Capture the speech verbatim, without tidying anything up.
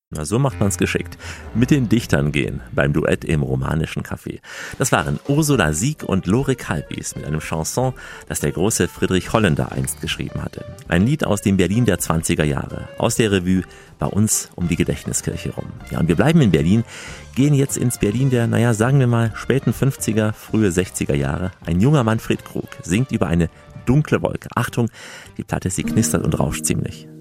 Na, so macht man's geschickt. Mit den Dichtern gehen beim Duett im romanischen Café. Das waren Ursula Sieg und Lore Kalbis mit einem Chanson, das der große Friedrich Holländer einst geschrieben hatte. Ein Lied aus dem Berlin der zwanziger Jahre, aus der Revue bei uns um die Gedächtniskirche rum. Ja, und wir bleiben in Berlin, gehen jetzt ins Berlin der, naja, sagen wir mal, späten fünfziger, frühe sechziger Jahre. Ein junger Manfred Krug singt über eine dunkle Wolke. Achtung, die Platte, sie knistert und rauscht ziemlich.